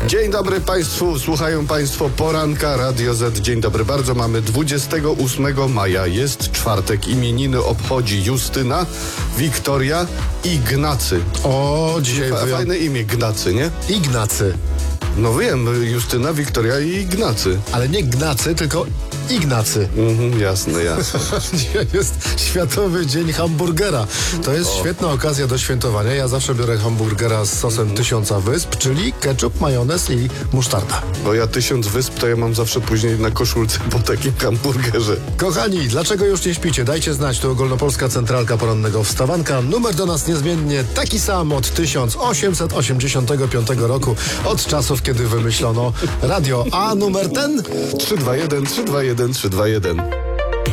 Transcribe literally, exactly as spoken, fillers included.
Dzień dobry Państwu, słuchają Państwo poranka Radio Z. Dzień dobry bardzo, mamy dwudziestego ósmego maja, jest czwartek, imieniny obchodzi Justyna, Wiktoria i Ignacy. O, dzisiaj Fa- wyjąt... Fajne imię, Gnacy, nie? Ignacy. No wiem, Justyna, Wiktoria i Ignacy. Ale nie Gnacy, tylko Ignacy. Mhm, jasne, jasne. Dzisiaj jest Światowy Dzień Hamburgera. To jest o. świetna okazja do świętowania. Ja zawsze biorę hamburgera z sosem mm. tysiąca wysp, czyli ketchup, majonez i musztarda. Bo ja tysiąc wysp to ja mam zawsze później na koszulce po takim hamburgerze. Kochani, dlaczego już nie śpicie? Dajcie znać, to Ogólnopolska Centralka Porannego Wstawanka. Numer do nas niezmiennie taki sam od tysiąc osiemset osiemdziesiątego piątego roku, od czasów, kiedy wymyślono radio. A numer ten? trzy dwa jeden, trzy dwa jeden, trzy dwa jeden.